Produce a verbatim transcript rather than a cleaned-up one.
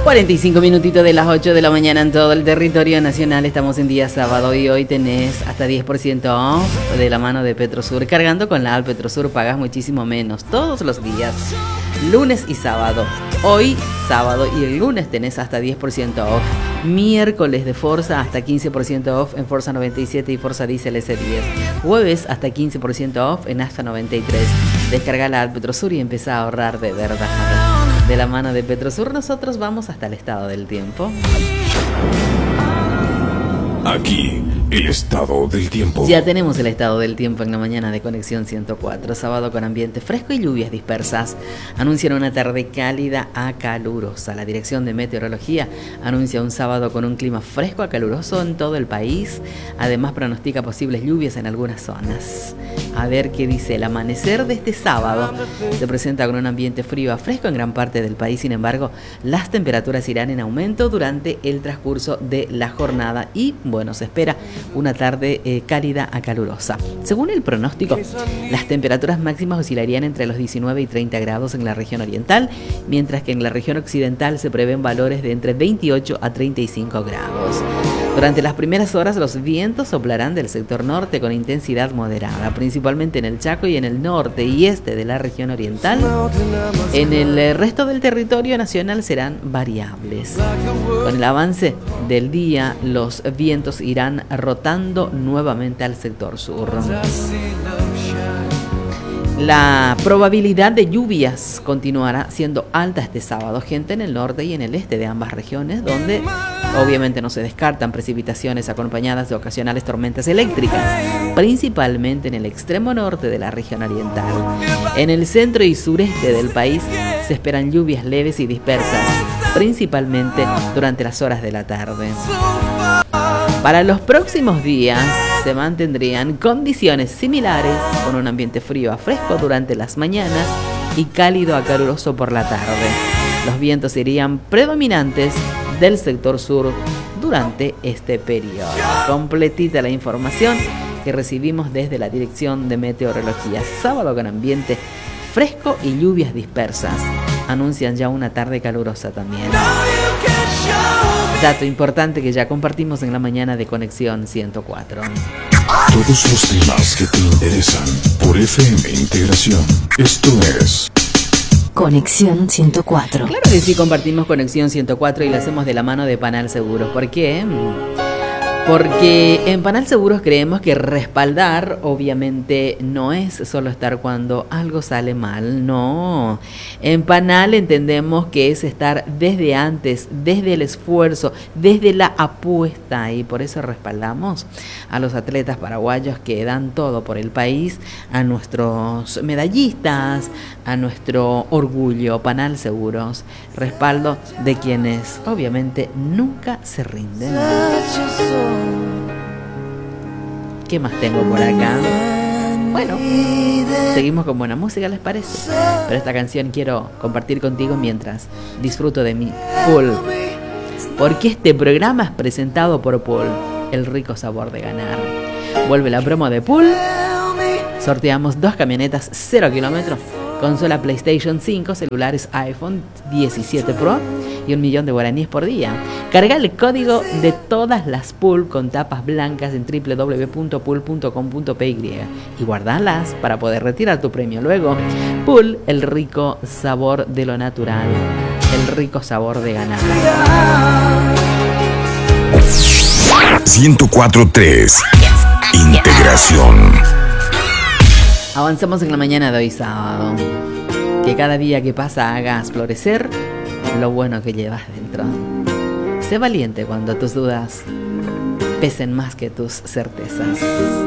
cuarenta y cinco minutitos de las ocho de la mañana en todo el territorio nacional. Estamos en día sábado y hoy tenés hasta diez por ciento off de la mano de Petrosur. Cargando con la Al Petrosur pagás muchísimo menos todos los días, lunes y sábado. Hoy sábado y el lunes tenés hasta diez por ciento off. Miércoles de Forza hasta quince por ciento off en Forza noventa y siete y Forza Diesel S diez. Jueves hasta quince por ciento off en Asta noventa y tres. Descarga la Al Petrosur y empezá a ahorrar de verdad. De la mano de Petrosur nosotros vamos hasta el estado del tiempo. Aquí, el estado del tiempo. Ya tenemos el estado del tiempo en la mañana de Conexión ciento cuatro. Sábado con ambiente fresco y lluvias dispersas. Anuncian una tarde cálida a calurosa. La Dirección de Meteorología anuncia un sábado con un clima fresco a caluroso en todo el país. Además pronostica posibles lluvias en algunas zonas. A ver qué dice el amanecer de este sábado. Se presenta con un ambiente frío a fresco en gran parte del país. Sin embargo, las temperaturas irán en aumento durante el transcurso de la jornada y, bueno, se espera una tarde eh, cálida a calurosa. Según el pronóstico, las temperaturas máximas oscilarían entre los diecinueve y treinta grados en la región oriental, mientras que en la región occidental se prevén valores de entre veintiocho a treinta y cinco grados. Durante las primeras horas los vientos soplarán del sector norte con intensidad moderada, principalmente en el Chaco y en el norte y este de la región oriental. En el resto del territorio nacional serán variables. Con el avance del día, los vientos irán rotando nuevamente al sector sur. La probabilidad de lluvias continuará siendo alta este sábado, gente en el norte y en el este de ambas regiones, donde obviamente no se descartan precipitaciones acompañadas de ocasionales tormentas eléctricas, principalmente en el extremo norte de la región oriental. En el centro y sureste del país se esperan lluvias leves y dispersas, principalmente durante las horas de la tarde. Para los próximos días se mantendrían condiciones similares, con un ambiente frío a fresco durante las mañanas y cálido a caluroso por la tarde. Los vientos serían predominantes del sector sur durante este periodo. Completita la información que recibimos desde la Dirección de Meteorología. Sábado con ambiente fresco y lluvias dispersas. Anuncian ya una tarde calurosa también. Dato importante que ya compartimos en la mañana de Conexión ciento cuatro. Todos los temas que te interesan por F M Integración. Esto es Conexión ciento cuatro. Claro que sí, compartimos Conexión ciento cuatro y la hacemos de la mano de Panal Seguros. ¿Por qué? Porque en Panal Seguros creemos que respaldar obviamente no es solo estar cuando algo sale mal, no. En Panal entendemos que es estar desde antes, desde el esfuerzo, desde la apuesta, y por eso respaldamos a los atletas paraguayos que dan todo por el país, a nuestros medallistas, a nuestro orgullo. Panal Seguros, respaldo de quienes obviamente nunca se rinden. ¿Qué más tengo por acá? Bueno, seguimos con buena música, ¿les parece? Pero esta canción quiero compartir contigo mientras disfruto de mi Pool. Porque este programa es presentado por Pool, el rico sabor de ganar. Vuelve la promo de Pool. Sorteamos dos camionetas cero kilómetros, consola PlayStation cinco, celulares iPhone diecisiete Pro y un millón de guaraníes por día. Carga el código de todas las Pool con tapas blancas en doble u doble u doble u punto pool punto com punto p y y guardalas para poder retirar tu premio luego. Pool, el rico sabor de lo natural, el rico sabor de ganar. ciento cuatro punto tres Integración. Avanzamos en la mañana de hoy sábado. Que cada día que pasa hagas florecer lo bueno que llevas dentro. Sé valiente cuando tus dudas pesen más que tus certezas.